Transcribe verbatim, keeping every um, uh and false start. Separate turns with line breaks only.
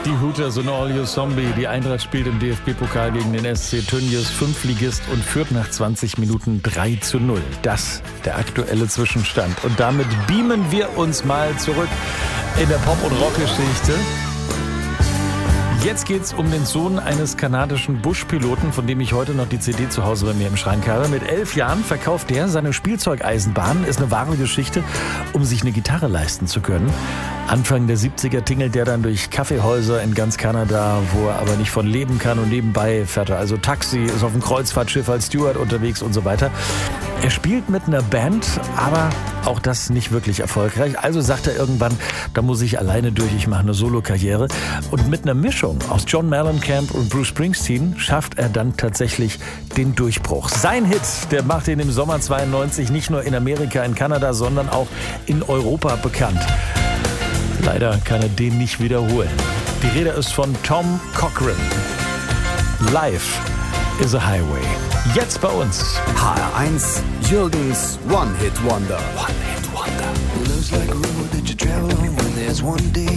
Die Hooters und All You Zombie. Die Eintracht spielt im D F B-Pokal gegen den S C Tönnies, Fünftligist, und führt nach zwanzig Minuten drei zu null. Das der aktuelle Zwischenstand. Und damit beamen wir uns mal zurück in der Pop- und Rockgeschichte. Jetzt geht's um den Sohn eines kanadischen Buschpiloten, von dem ich heute noch die C D zu Hause bei mir im Schrank habe. Mit elf Jahren verkauft der seine Spielzeugeisenbahn. Ist eine wahre Geschichte, um sich eine Gitarre leisten zu können. Anfang der siebziger tingelt der dann durch Kaffeehäuser in ganz Kanada, wo er aber nicht von leben kann, und nebenbei fährt er also Taxi, ist auf dem Kreuzfahrtschiff als Steward unterwegs und so weiter. Er spielt mit einer Band, aber auch das nicht wirklich erfolgreich. Also sagt er irgendwann, da muss ich alleine durch, ich mache eine Solokarriere. Und mit einer Mischung aus John Mellencamp und Bruce Springsteen schafft er dann tatsächlich den Durchbruch. Sein Hit, der macht ihn im Sommer zweiundneunzig nicht nur in Amerika, in Kanada, sondern auch in Europa bekannt. Leider kann er den nicht wiederholen. Die Rede ist von Tom Cochrane. Life is a Highway. Jetzt bei uns.
H R eins, Jürgens One-Hit-Wonder.
One-Hit-Wonder.